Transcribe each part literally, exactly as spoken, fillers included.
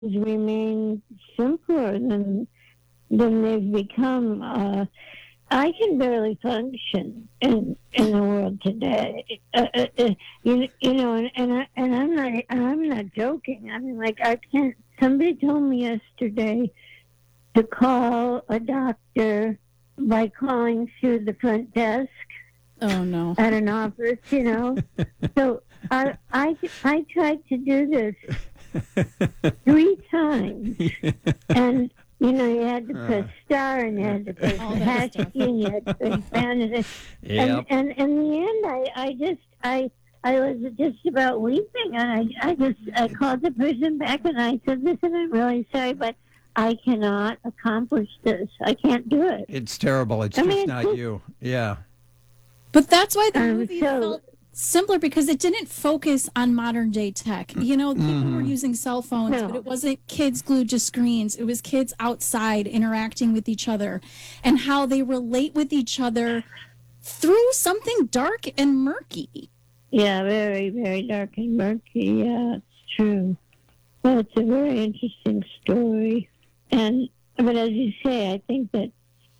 remain simpler than than they've become. Uh, I can barely function in in the world today. Uh, uh, uh, you, you know, and and, I, and I'm not I'm not joking. I mean, like I can't. Somebody told me yesterday to call a doctor by calling through the front desk. Oh no! At an office, you know. So I I I tried to do this three times, and you know, you had to press star, and you had to press the hash key, and you had to press pound, and, Yep. and and in the end, I I just I I was just about weeping, and I I just I called the person back, and I said, "Listen, I'm really sorry, but I cannot accomplish this. I can't do it." It's terrible. It's I just mean, it's not just- you. Yeah. But that's why the Um, movie so- felt simpler because it didn't focus on modern day tech. You know, people were using cell phones, No. but it wasn't kids glued to screens. It was kids outside interacting with each other and how they relate with each other through something dark and murky. Yeah, very, very dark and murky. Yeah, it's true. Well, it's a very interesting story. And, but as you say, I think that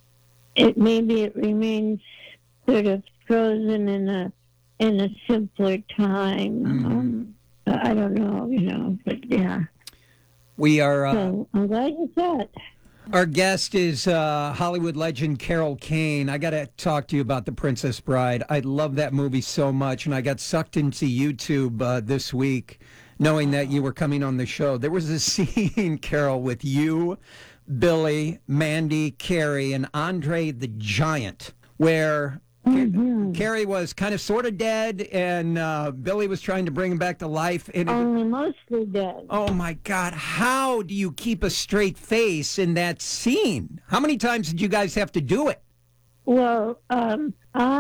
it maybe it remains sort of frozen in a, in a simpler time. Mhm. Um, I don't know, you know, but yeah. We are. Uh, So I'm glad you saw it. Our guest is uh, Hollywood legend Carol Kane. I got to talk to you about The Princess Bride. I love that movie so much, and I got sucked into YouTube uh, this week knowing that you were coming on the show. There was a scene, Carol, with you, Billy, Mandy, Carrie, and Andre the Giant, where Mhm. Carrie was kind of sort of dead, and uh, Billy was trying to bring him back to life. And it, Only mostly dead. oh my God, how do you keep a straight face in that scene? How many times did you guys have to do it? Well, um,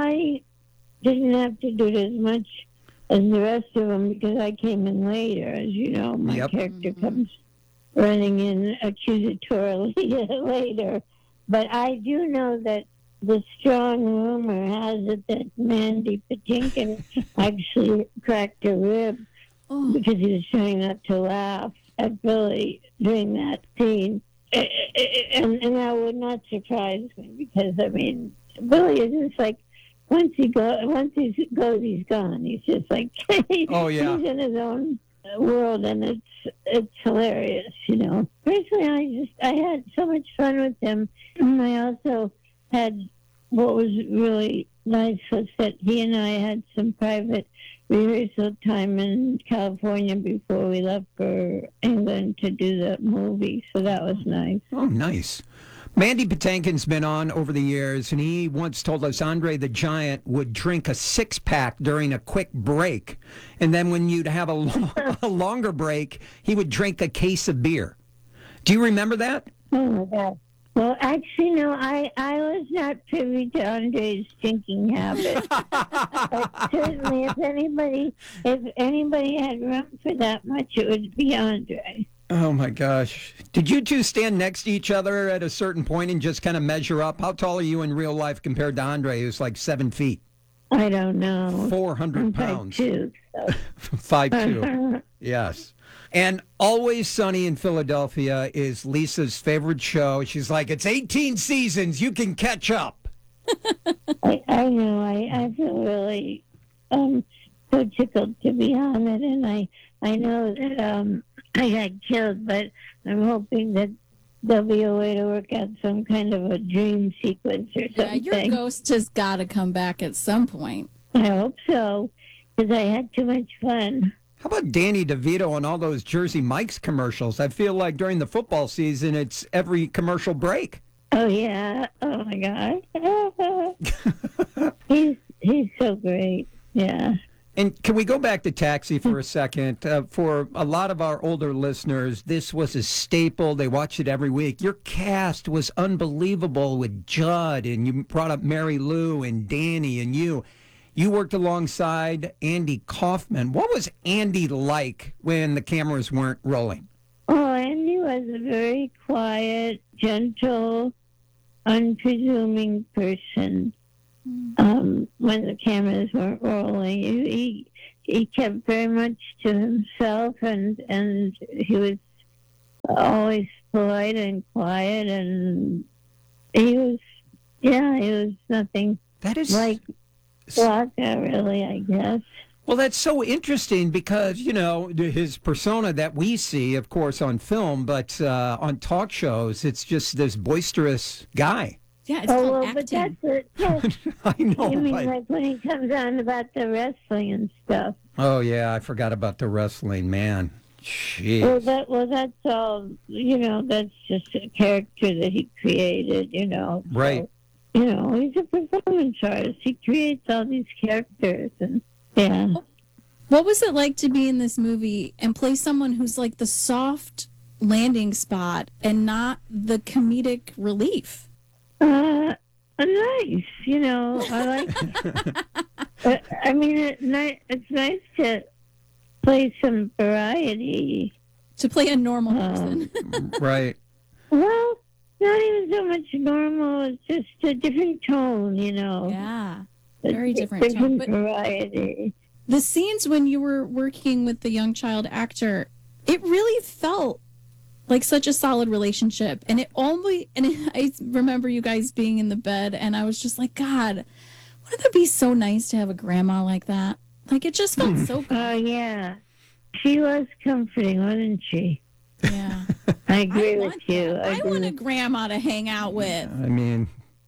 I didn't have to do it as much as the rest of them because I came in later. As you know, my Yep. character comes running in accusatorily later. But I do know that the strong rumor has it that Mandy Patinkin actually cracked a rib Oh, because he was trying not to laugh at Billy during that scene. Eh, eh, eh, And, and that would not surprise me because, I mean, Billy is just like, once he go, once he goes, he's gone. He's just like, Oh, yeah. he's in his own world, and it's it's hilarious, you know. Personally, I just I had so much fun with him. And I also had what was really nice was that he and I had some private rehearsal time in California before we left for England to do the movie, so that was nice. Oh, nice. Mandy Patinkin's been on over the years, and he once told us Andre the Giant would drink a six-pack during a quick break. And then when you'd have a, lo- a longer break, he would drink a case of beer. Do you remember that? Oh my God. Well, actually, no, I, I was not privy to Andre's drinking habit. But certainly, if anybody if anybody had room for that much, it would be Andre. Oh, my gosh. Did you two stand next to each other at a certain point and just kind of measure up? How tall are you in real life compared to Andre, who's like seven feet, I don't know. four hundred I'm pounds? five two. So. five two. Yes. And Always Sunny in Philadelphia is Lisa's favorite show. She's like, it's eighteen seasons. You can catch up. I, I know. I, I feel really um, so tickled to be on it, and I I know that um, I got killed, but I'm hoping that there'll be a way to work out some kind of a dream sequence or yeah, something. your ghost has got to come back at some point. I hope so, because I had too much fun. How about Danny DeVito and all those Jersey Mike's commercials? I feel like during the football season, it's every commercial break. Oh yeah! Oh my God! he's he's so great. Yeah. And can we go back to Taxi for a second? Uh, for a lot of our older listeners, this was a staple. They watched it every week. Your cast was unbelievable with Judd, and you brought up Mary Lou and Danny and you. You worked alongside Andy Kaufman. What was Andy like when the cameras weren't rolling? Oh, Andy was a very quiet, gentle, unpresuming person. Um, when the cameras weren't rolling, he he kept very much to himself, and and he was always polite and quiet, and he was, yeah, he was nothing That is like Flocka, really, I guess. Well, that's so interesting because, you know, his persona that we see, of course, on film, but uh, on talk shows, it's just this boisterous guy. Yeah, it's Oh, called well, acting. but that's it. Yes. I know. You mean right? like when he comes on about the wrestling and stuff? Oh, yeah, I forgot about the wrestling, man. Jeez. Well, that well, that's all. You know, that's just a character that he created. You know, so, Right. you know, he's a performance artist. He creates all these characters, and yeah. What was it like to be in this movie and play someone who's like the soft landing spot and not the comedic relief? Uh, nice. You know, I like. uh, I mean, it, ni- it's nice to play some variety. To play a normal Um, person. Right. Well, not even so much normal. It's just a different tone. You know. Yeah. A Very di- different tone, Different but- variety. The scenes when you were working with the young child actor, it really felt like such a solid relationship. And it only, and it, I remember you guys being in the bed, and I was just like, God, wouldn't it be so nice to have a grandma like that? Like, it just felt so good. Oh yeah, she was comforting, wasn't she? Yeah. I agree I with want you. that. I, do. want a grandma to hang out with. I mean,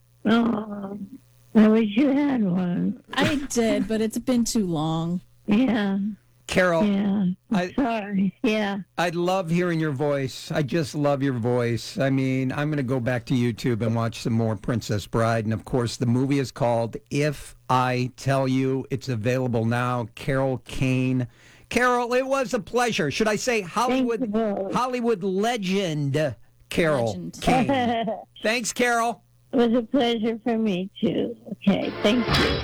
Oh, I wish you had one. I did, but it's been too long. Yeah, Carol, yeah. I- Sorry. Yeah. I love hearing your voice. I just love your voice. I mean, I'm going to go back to YouTube and watch some more Princess Bride. And of course, the movie is called If I Tell You. It's available now. Carol Kane. Carol, it was a pleasure. Should I say Hollywood Thank you both. Hollywood legend Carol Legend. Kane? It Thanks, Carol. was a pleasure for me too. Okay, thank you.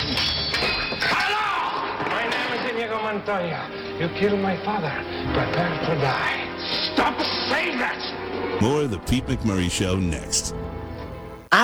Hello! My name is Inigo Montoya. You killed my father. Prepare to die. Stop saying that! More of the Pete McMurray Show next.